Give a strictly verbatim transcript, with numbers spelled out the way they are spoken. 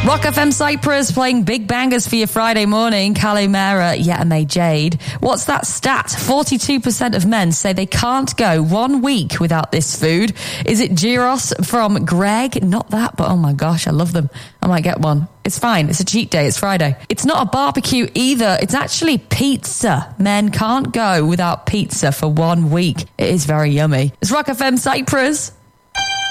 Rock F M Cyprus playing big bangers for your Friday morning. Calimera, Yetame Jade. What's that stat? forty-two percent of men say they can't go one week without this food. Is it gyros from Greg? Not that, but oh my gosh, I love them. I might get one. It's fine. It's a cheat day. It's Friday. It's not a barbecue either. It's actually pizza. Men can't go without pizza for one week. It is very yummy. It's Rock F M Cyprus.